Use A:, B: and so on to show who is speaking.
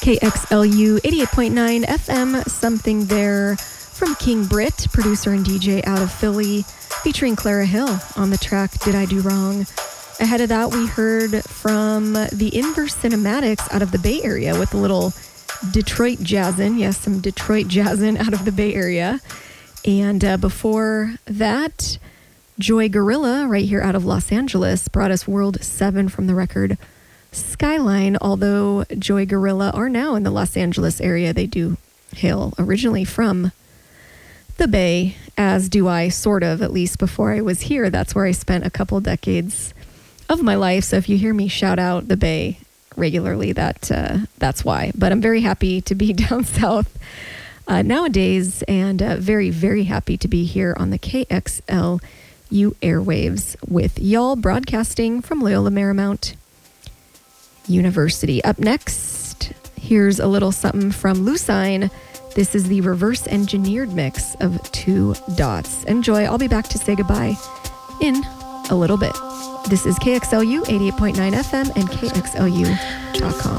A: KXLU 88.9 FM, Something There from King Britt, producer and DJ out of Philly, featuring Clara Hill on the track Did I Do Wrong. Ahead of that, we heard from the Inverse Cinematics out of the Bay Area with a little Detroit jazzin'. Yes, some Detroit jazzin' out of the Bay Area. And before that, Joy Gorilla, right here out of Los Angeles, brought us World 7 from the record Skyline. Although Joy Gorilla are now in the Los Angeles area, they do hail originally from the Bay, as do I, sort of, at least before I was here. That's where I spent a couple decades of my life. So if you hear me shout out the Bay regularly, that's why. But I'm very happy to be down south nowadays, and very, very happy to be here on the KXLU airwaves with y'all, broadcasting from Loyola Marymount University. Up next, here's a little something from Lucine. This is the reverse engineered mix of Two Dots. Enjoy. I'll be back to say goodbye in a little bit. This is KXLU 88.9 FM and KXLU.com.